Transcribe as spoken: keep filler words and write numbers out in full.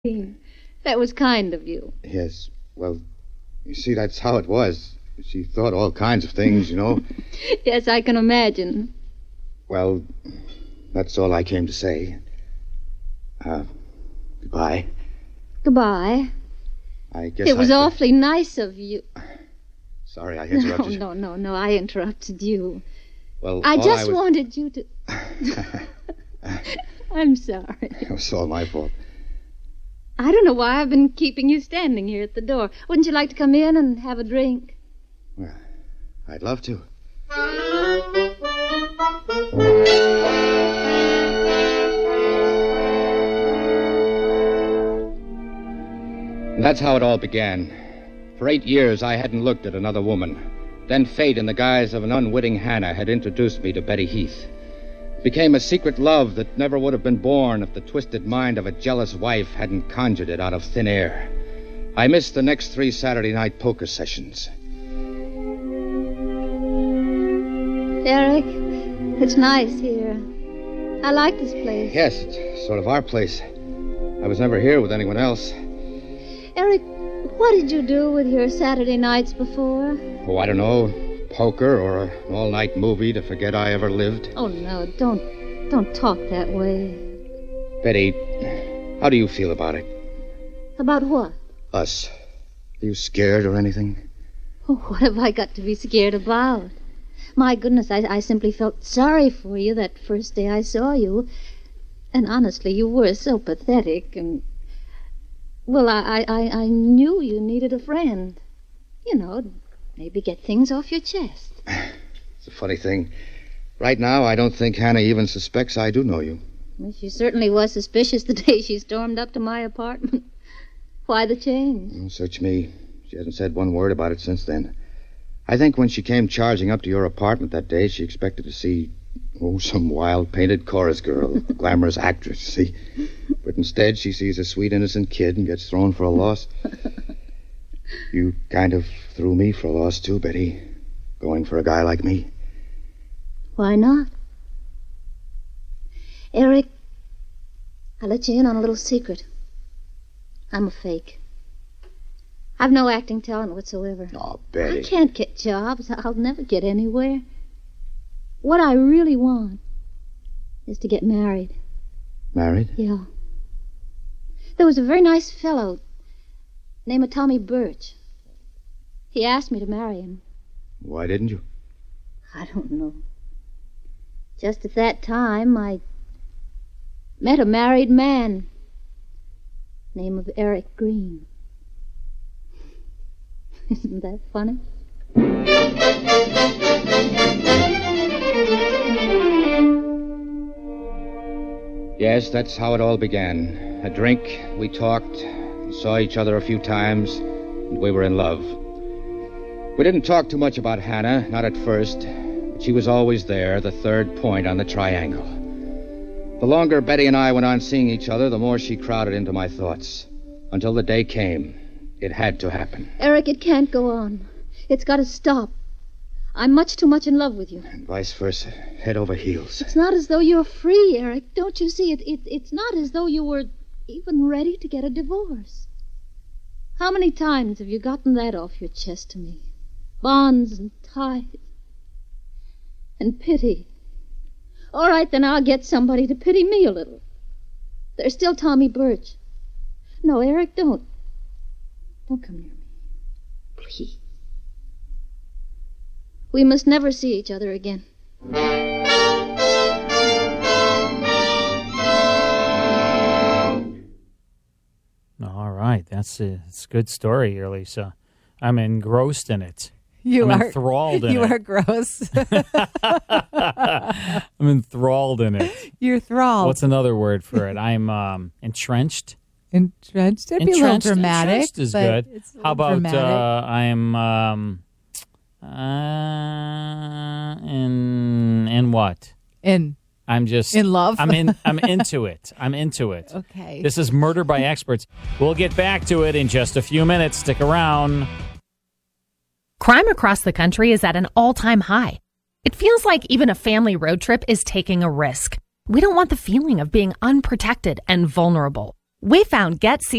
That was kind of you. Yes, well, you see, that's how it was. She thought all kinds of things, you know. Yes, I can imagine. Well, that's all I came to say. Uh, goodbye. Goodbye. I guess It was I... awfully nice of you. Sorry, I interrupted you. No, no, no, no, I interrupted you. Well, I all just I was... wanted you to... I'm sorry. It was all my fault. I don't know why I've been keeping you standing here at the door. Wouldn't you like to come in and have a drink? Well, I'd love to. And that's how it all began. For eight years, I hadn't looked at another woman. Then fate, in the guise of an unwitting Hannah, had introduced me to Betty Heath. It became a secret love that never would have been born if the twisted mind of a jealous wife hadn't conjured it out of thin air. I missed the next three Saturday night poker sessions. Eric, it's nice here. I like this place. Yes, it's sort of our place. I was never here with anyone else. Eric, what did you do with your Saturday nights before? Oh, I don't know. Poker or an all-night movie to forget I ever lived. Oh, no, don't, don't talk that way. Betty, how do you feel about it? About what? Us. Are you scared or anything? Oh, what have I got to be scared about? My goodness, I, I simply felt sorry for you that first day I saw you. And honestly, you were so pathetic and... Well, I, I, I knew you needed a friend. You know, maybe get things off your chest. It's a funny thing. Right now, I don't think Hannah even suspects I do know you. Well, she certainly was suspicious the day she stormed up to my apartment. Why the change? Oh, search me. She hasn't said one word about it since then. I think when she came charging up to your apartment that day, she expected to see, oh, some wild painted chorus girl, a glamorous actress, see? But instead, she sees a sweet, innocent kid and gets thrown for a loss. You kind of threw me for a loss, too, Betty. Going for a guy like me. Why not? Eric, I'll let you in on a little secret. I'm a fake. I've no acting talent whatsoever. Oh, Betty. I can't get jobs. I'll never get anywhere. What I really want is to get married. Married? Yeah. There was a very nice fellow named Tommy Birch. He asked me to marry him. Why didn't you? I don't know. Just at that time, I met a married man. Name of Eric Green. Isn't that funny? Yes, that's how it all began. A drink, we talked, we saw each other a few times, and we were in love. We didn't talk too much about Hannah, not at first, but she was always there, the third point on the triangle. The longer Betty and I went on seeing each other, the more she crowded into my thoughts. Until the day came. It had to happen. Eric, it can't go on. It's got to stop. I'm much too much in love with you. And vice versa. Head over heels. It's not as though you're free, Eric. Don't you see? It, it, it's not as though you were even ready to get a divorce. How many times have you gotten that off your chest to me? Bonds and ties. And pity. All right, then I'll get somebody to pity me a little. There's still Tommy Birch. No, Eric, don't. Don't come near me. Please. We must never see each other again. All right. That's a, that's a good story here, Lisa. I'm engrossed in it. You I'm are enthralled in you it. You are gross. I'm enthralled in it. You're thralled. What's another word for it? I'm um, entrenched. Entrenched. That'd be a little dramatic. Entrenched is good. How about uh, I'm um, uh, in in what? In. I'm just in love. I'm in. I'm into it. I'm into it. Okay. This is Murder by Experts. We'll get back to it in just a few minutes. Stick around. Crime across the country is at an all-time high. It feels like even a family road trip is taking a risk. We don't want the feeling of being unprotected and vulnerable. We found Get